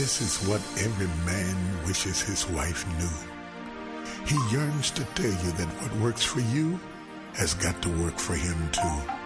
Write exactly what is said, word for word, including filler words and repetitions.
This is what every man wishes his wife knew. He yearns to tell you that what works for you has got to work for him too.